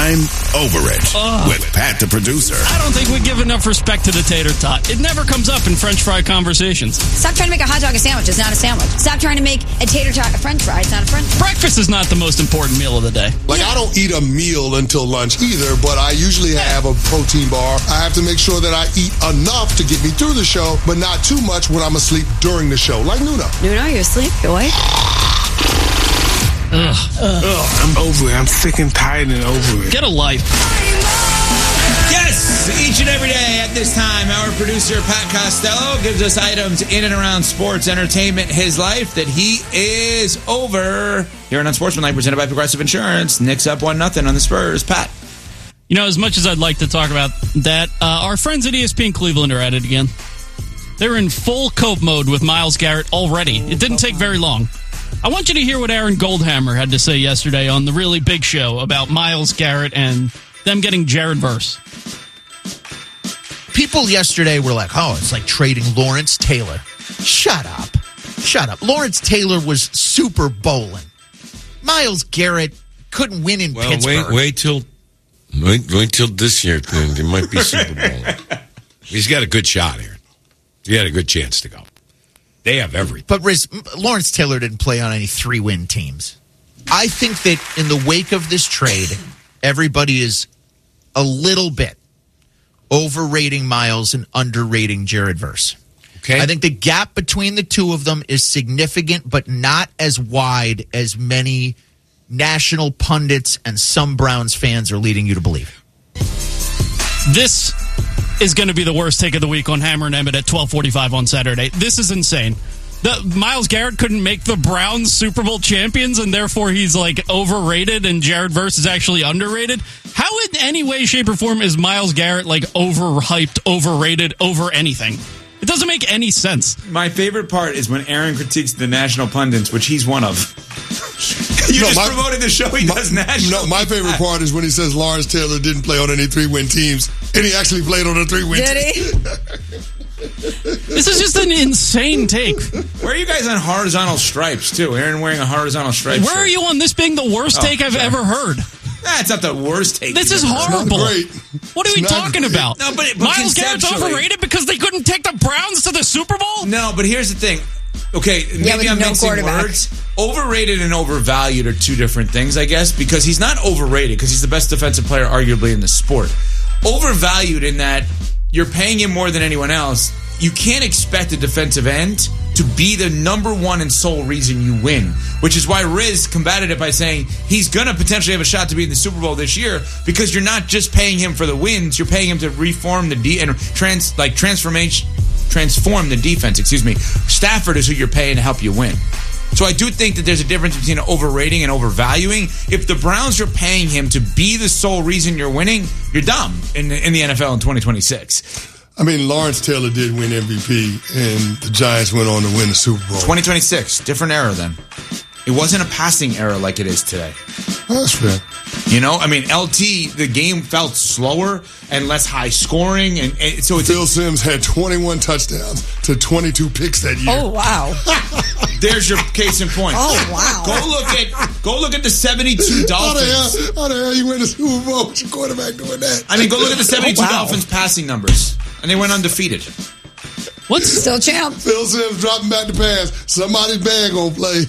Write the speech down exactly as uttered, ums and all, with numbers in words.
I'm over it Ugh. with Pat the producer. I don't think we give enough respect to the tater tot. It never comes up in French fry conversations. Stop trying to make a hot dog a sandwich. It's not a sandwich. Stop trying to make a tater tot a French fry. It's not a French fry. Breakfast is not the most important meal of the day. Like, I don't eat a meal until lunch either, but I usually have a protein bar. I have to make sure that I eat enough to get me through the show, but not too much when I'm asleep during the show. Like Nuno. Nuno, you asleep? You awake? Ugh. Ugh. Ugh, I'm over it. I'm sick and tired and over it. Get a life. Yes, each and every day at this time, our producer, Pat Costello, gives us items in and around sports, entertainment, his life that he is over. Here on Unsportsmanlike, presented by Progressive Insurance. Knicks up one nothing on the Spurs. Pat. You know, as much as I'd like to talk about that, uh, our friends at E S P N Cleveland are at it again. They're in full cope mode with Myles Garrett already. It didn't take very long. I want you to hear what Aaron Goldhammer had to say yesterday on the Really Big Show about Myles Garrett and them getting Jared Verse. People yesterday were like, oh, it's like trading Lawrence Taylor. Shut up. Shut up. Lawrence Taylor was Super Bowling. Myles Garrett couldn't win in well, Pittsburgh. Wait, wait till wait, wait till this year. There might be Super Bowl. He's got a good shot here. He had a good chance to go. They have everything. But Riz, Lawrence Taylor didn't play on any three-win teams. I think that in the wake of this trade, everybody is a little bit overrating Myles and underrating Jared Verse. Okay. I think the gap between the two of them is significant, but not as wide as many national pundits and some Browns fans are leading you to believe. This is going to be the worst take of the week on Hammer and Emmett at twelve forty-five on Saturday. This is insane. The Myles Garrett couldn't make the Browns Super Bowl champions, and therefore he's like overrated, and Jared Verse is actually underrated. How in any way, shape, or form is Myles Garrett like overhyped, overrated, over anything? It doesn't make any sense. My favorite part is when Aaron critiques the national pundits, which he's one of. You no, just my, promoted the show he my, does national. No, my favorite part is when he says Lawrence Taylor didn't play on any three-win teams, and he actually played on a three-win team. Did he? This is just an insane take. Where are you guys on horizontal stripes, too? Aaron wearing a horizontal stripe Where shirt. are you on this being the worst oh, take I've sorry. ever heard? Nah, it's not the worst take. This is horrible. Great. What are we talking great. about? No, but, but Myles Garrett's overrated because they couldn't take the Browns to the Super Bowl? No, but here's the thing. Okay, yeah, maybe I'm no mixing words. Overrated and overvalued are two different things, I guess, because he's not overrated because he's the best defensive player arguably in the sport. Overvalued in that you're paying him more than anyone else. You can't expect a defensive end to be the number one and sole reason you win, which is why Riz combated it by saying he's going to potentially have a shot to be in the Super Bowl this year because you're not just paying him for the wins, you're paying him to reform the de- and trans like transformation transform the defense, excuse me. Stafford is who you're paying to help you win. So I do think that there's a difference between overrating and overvaluing. If the Browns are paying him to be the sole reason you're winning, you're dumb in the, in the N F L in twenty twenty-six. I mean, Lawrence Taylor did win M V P, and the Giants went on to win the Super Bowl. twenty twenty-six, different era then. It wasn't a passing era like it is today. Oh, that's fair. You know, I mean, L T, the game felt slower and less high scoring. and, and so it's Phil Simms had twenty-one touchdowns to twenty-two picks that year. Oh, wow. There's your case in point. Oh, wow. Go look at go look at the seventy-two How the hell, Dolphins. how the hell you win the Super Bowl with your quarterback doing that? I mean, go look at the seventy-two Oh, wow. Dolphins passing numbers. And they went undefeated. What's Still champ. Phil Simms dropping back the pass. Somebody's bag gonna play.